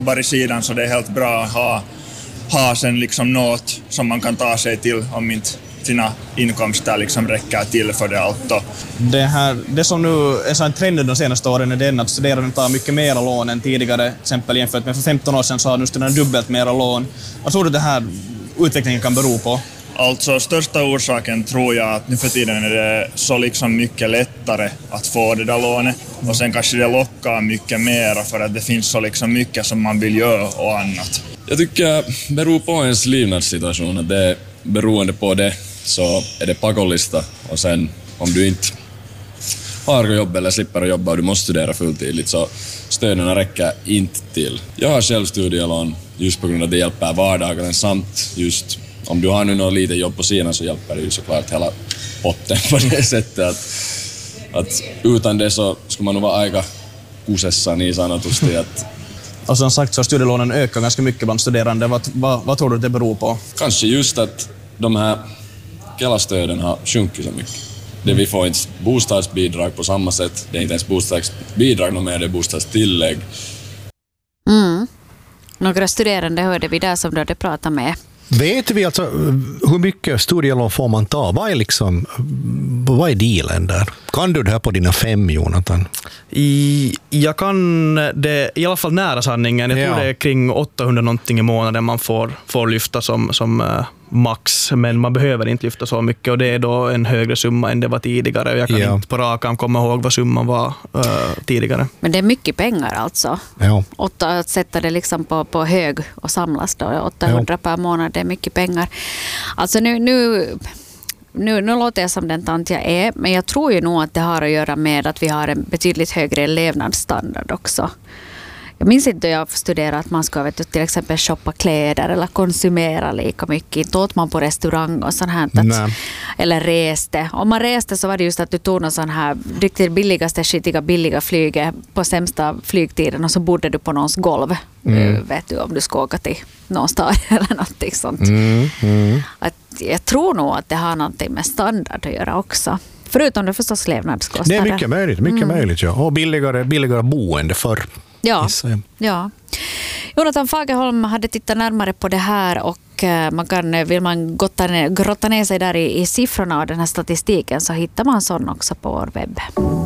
jobbar i sidan, så det är helt bra att ha sen liksom något som man kan ta sig till om inte sina inkomster liksom räcker till för det allt. Det som nu är så en trend de senaste åren är den att studerande tar mycket mer lån än tidigare. Till exempel jämfört med för 15 år sedan så har nu studerande dubbelt mer lån. Vad tror du det här utvecklingen kan bero på? Alltså största orsaken tror jag att nu för tiden är det så liksom mycket lättare att få det där lånet, och sen kanske det lockar mycket mer för att det finns så liksom mycket som man vill göra och annat. Jag tycker det beror på ens livnadssituation, att det är beroende på det så är det pakollista, och sen om du inte har jobb eller slipper att jobba och du måste studera fulltidigt så stöden räcker inte till. Jag har själv studielån just på grund av att det hjälper vardagen, samt just om du har nu något litet jobb på sidan så hjälper det ju såklart hela potten på det sättet att utan det så skulle man nog vara aika kusessa niin sanotusti. Och som sagt så studielånen ökar ganska mycket bland studerande. Vad tror du det beror på? Kanske just att de här Kela-stöden har sjunkit så mycket. Det vi får inte bostadsbidrag på samma sätt. Det är inte ens bostadsbidrag någon mer, det är bostadstillägg. Några studerande hörde vi där som du hade pratat med. Vet vi alltså hur mycket studielån får man ta? Vad är dealen där? Kan du det här på dina 5, Jonathan? Jag kan det i alla fall nära sanningen. Jag tror det är kring 800 någonting i månaden man får lyfta som max, men man behöver inte lyfta så mycket, och det är då en högre summa än det var tidigare. Jag kan inte på rakan komma ihåg vad summan var tidigare. Men det är mycket pengar alltså. Ja. Att sätta det liksom på hög och samlas då. 800 per månad, det är mycket pengar. Alltså nu låter jag som den tant jag är, men jag tror ju nog att det har att göra med att vi har en betydligt högre levnadsstandard också. Jag minns inte då jag studerade att man ska till exempel shoppa kläder eller konsumera lika mycket. Inte åt man på restaurang och sånt här. Eller reste. Om man reste så var det just att du tog någon sån här riktigt billiga flyget på sämsta flygtiden, och så bodde du på någons golv. Vet du, om du ska åka till någon stad eller något sånt. Att jag tror nog att det har någonting med standard att göra också. Förutom det förstås levnadskostnader. Det är mycket möjligt. Ja. Och billigare boende för. Ja. Jonathan Fagerholm hade tittat närmare på det här, och vill man grotta ner sig där i siffrorna och den här statistiken, så hittar man sån också på vår webb.